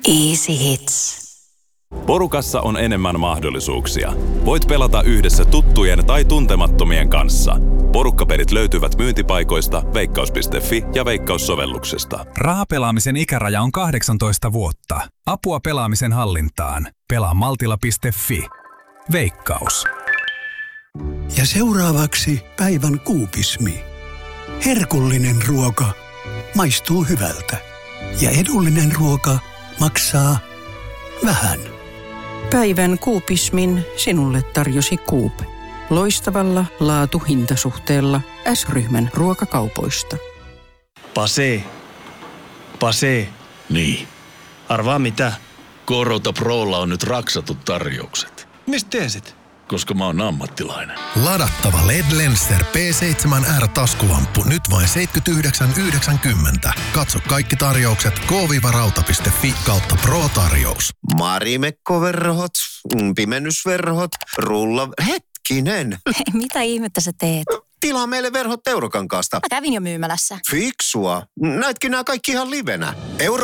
Easy Hits. Porukassa on enemmän mahdollisuuksia. Voit pelata yhdessä tuttujen tai tuntemattomien kanssa. Porukkapelit löytyvät myyntipaikoista, veikkaus.fi ja Veikkaus-sovelluksesta. Rahapelaamisen ikäraja on 18 vuotta. Apua pelaamisen hallintaan. Pelaa maltilla.fi. Veikkaus. Ja seuraavaksi päivän kuupismi. Herkullinen ruoka maistuu hyvältä. Ja edullinen ruoka maksaa vähän. Päivän kuupismin sinulle tarjosi Coop. Loistavalla laatu-hintasuhteella S-ryhmän ruokakaupoista. Pase. Niin. Arvaa mitä? Korota Prolla on nyt raksatut tarjoukset. Mistä tiesit? Koska mä oon ammattilainen. Ladattava LED Lenser P7R-taskulamppu nyt vain 79,90. Katso kaikki tarjoukset k-rauta.fi kautta Pro-tarjous. Marimekkoverhot, pimennysverhot, Hetkinen! Mitä ihmettä sä teet? Tilaa meille verhot Eurokankaasta. Mä kävin jo myymälässä. Fiksua. Näitkin nämä kaikki ihan livenä.